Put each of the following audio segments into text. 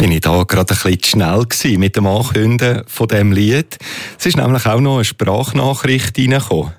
Bin ich da gerade ein bisschen zu schnell gewesen mit dem Ankündigen von diesem Lied. Es ist nämlich auch noch eine Sprachnachricht reingekommen.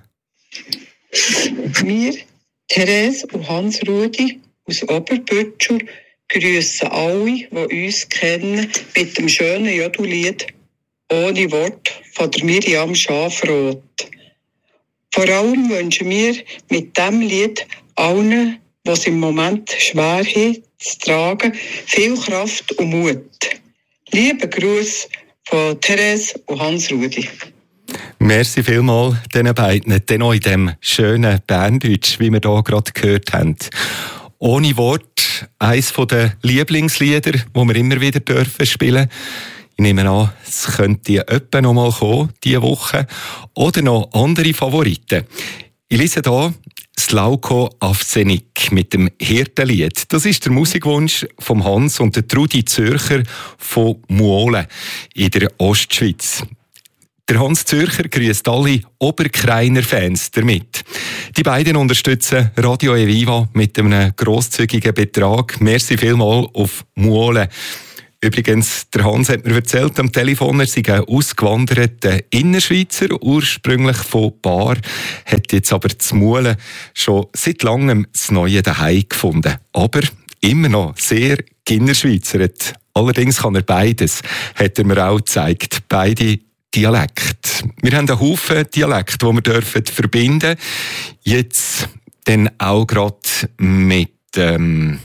Wir, Therese und Hans-Rudi aus Oberbütschel, grüssen alle, die uns kennen, mit dem schönen Jodellied «Ohne Wort» von der Miriam Schafroth. Vor allem wünschen wir mit diesem Lied allen, die es im Moment schwer haben, zu tragen, viel Kraft und Mut. Liebe Gruß von Therese und Hans-Rudi. Merci vielmals diesen beiden, dann noch in dem schönen Berndeutsch, wie wir hier gerade gehört haben. «Ohne Wort», eines der Lieblingslieder, die wir immer wieder spielen dürfen. Ich nehme an, es könnte etwa noch mal kommen, diese Woche. Oder noch andere Favoriten. Ich lese hier Slauko Avsenik mit dem Hirtenlied. Das ist der Musikwunsch von Hans und der Trudi Zürcher von Muole in der Ostschweiz. Der Hans Zürcher grüßt alle Oberkreiner-Fans damit. Die beiden unterstützen Radio Eviva mit einem grosszügigen Betrag. Merci vielmals auf Muole. Übrigens, der Hans hat mir erzählt am Telefon, er sei ein ausgewanderter Innerschweizer, ursprünglich von Bar, hat jetzt aber zu Muhle schon seit langem das neue Zuhause gefunden. Aber immer noch sehr Innerschweizer. Allerdings kann er beides, hat er mir auch gezeigt, beide Dialekte. Wir haben einen Haufen Dialekte, die wir verbinden dürfen. Jetzt dann auch gerade mit der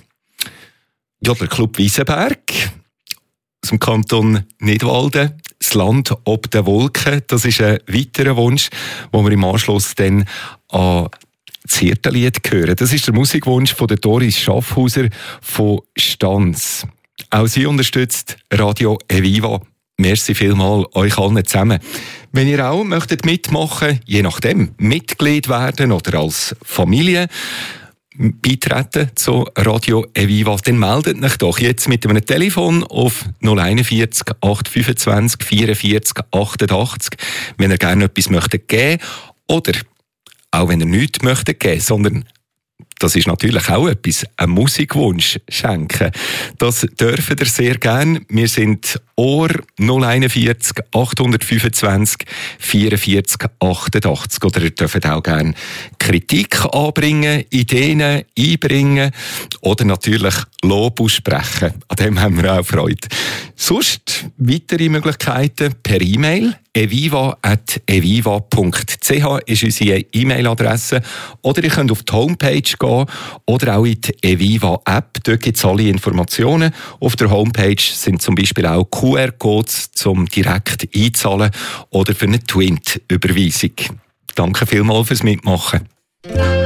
Club Wiesenberg aus dem Kanton Nidwalden, das Land ob den Wolken. Das ist ein weiterer Wunsch, den wir im Anschluss dann an das Hirtenlied hören. Das ist der Musikwunsch von der Doris Schaffhauser von Stanz. Auch sie unterstützt Radio Eviva. Merci vielmals euch allen zusammen. Wenn ihr auch möchtet mitmachen, je nachdem, Mitglied werden oder als Familie beitreten zu Radio Eviva, dann meldet euch doch jetzt mit einem Telefon auf 041 825 44 88, wenn ihr gerne etwas möchtet geben oder auch wenn ihr nichts möchtet geben, sondern das ist natürlich auch etwas, ein Musikwunsch schenken. Das dürfen ihr sehr gerne. Wir sind Ohr 041 825 44 88. Oder ihr dürft auch gerne Kritik anbringen, Ideen einbringen oder natürlich Lob aussprechen. An dem haben wir auch Freude. Sonst weitere Möglichkeiten per E-Mail. eviva@eviva.ch ist unsere E-Mail-Adresse. Oder ihr könnt auf die Homepage gehen oder auch in die Eviva-App. Dort gibt es alle Informationen. Auf der Homepage sind zum Beispiel auch QR-Codes, um direkt einzahlen oder für eine Twint-Überweisung. Danke vielmals fürs Mitmachen.